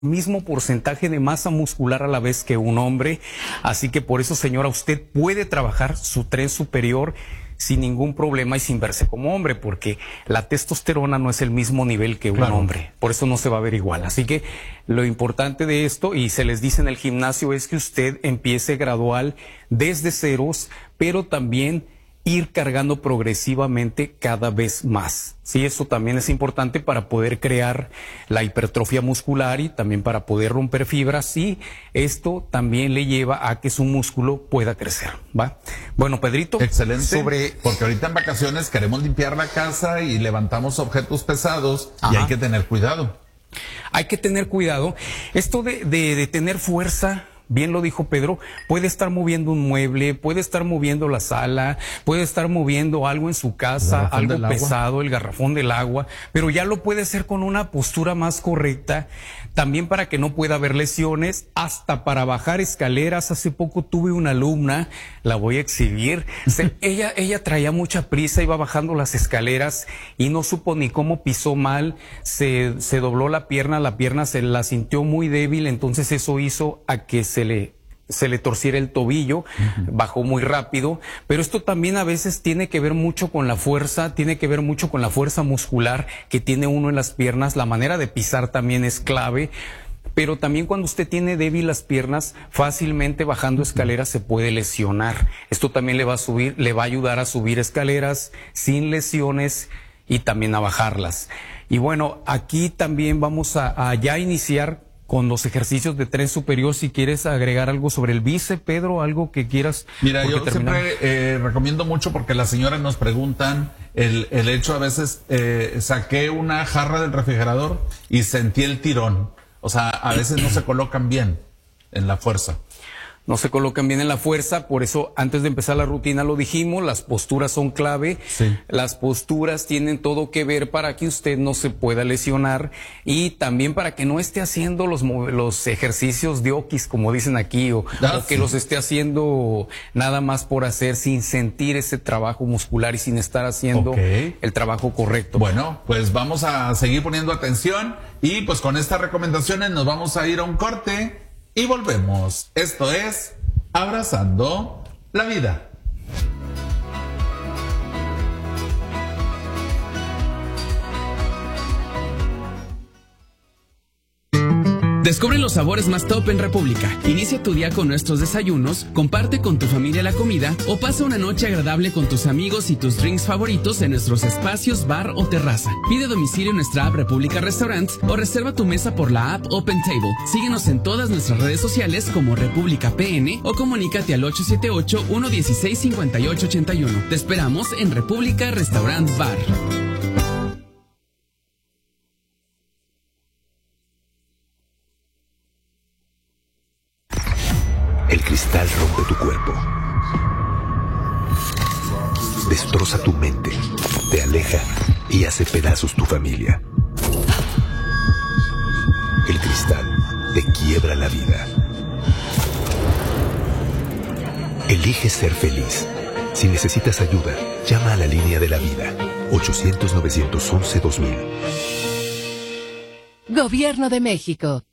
mismo porcentaje de masa muscular a la vez que un hombre, así que por eso, señora, usted puede trabajar su tren superior sin ningún problema y sin verse como hombre, porque la testosterona no es el mismo nivel que un hombre, por eso no se va a ver igual. Así que lo importante de esto, y se les dice en el gimnasio, es que usted empiece gradual desde ceros, pero también ir cargando progresivamente cada vez más. Sí, eso también es importante para poder crear la hipertrofia muscular y también para poder romper fibras, y esto también le lleva a que su músculo pueda crecer, ¿va? Bueno, Pedrito. Excelente, porque ahorita en vacaciones queremos limpiar la casa y levantamos objetos pesados. Ajá. Y hay que tener cuidado. Hay que tener cuidado. Esto de tener fuerza, bien lo dijo Pedro, puede estar moviendo un mueble, puede estar moviendo la sala, puede estar moviendo algo en su casa, algo pesado, el garrafón del agua, pero ya lo puede hacer con una postura más correcta, también para que no pueda haber lesiones, hasta para bajar escaleras. Hace poco tuve una alumna, la voy a exhibir, ella traía mucha prisa, iba bajando las escaleras y no supo ni cómo pisó mal, se dobló la pierna se la sintió muy débil, entonces eso hizo a que se le torciera el tobillo, bajó muy rápido, pero esto también a veces tiene que ver mucho con la fuerza, tiene que ver mucho con la fuerza muscular que tiene uno en las piernas. La manera de pisar también es clave, pero también cuando usted tiene débil las piernas, fácilmente bajando escaleras se puede lesionar. Esto también le va a ayudar a subir escaleras sin lesiones y también a bajarlas. Y bueno, aquí también vamos a ya iniciar con los ejercicios de tren superior. Si quieres agregar algo sobre el bíceps, Pedro, algo que quieras. Mira, yo siempre recomiendo mucho, porque las señoras nos preguntan el hecho, a veces saqué una jarra del refrigerador y sentí el tirón. O sea, a veces no se colocan bien en la fuerza. No se colocan bien en la fuerza, por eso antes de empezar la rutina lo dijimos, las posturas son clave. Sí. Las posturas tienen todo que ver para que usted no se pueda lesionar y también para que no esté haciendo los ejercicios de okis, como dicen aquí, o que los esté haciendo nada más por hacer, sin sentir ese trabajo muscular y sin estar haciendo el trabajo correcto. Bueno, pues vamos a seguir poniendo atención y pues con estas recomendaciones nos vamos a ir a un corte. Y volvemos. Esto es Abrazando la Vida. Descubre los sabores más top en República. Inicia tu día con nuestros desayunos, comparte con tu familia la comida o pasa una noche agradable con tus amigos y tus drinks favoritos en nuestros espacios bar o terraza. Pide domicilio en nuestra app República Restaurants o reserva tu mesa por la app Open Table. Síguenos en todas nuestras redes sociales como República PN o comunícate al 878-116-5881. Te esperamos en República Restaurant Bar. El cristal rompe tu cuerpo, destroza tu mente, te aleja y hace pedazos tu familia. El cristal te quiebra la vida. Elige ser feliz. Si necesitas ayuda, llama a la línea de la vida, 800-911-2000. Gobierno de México.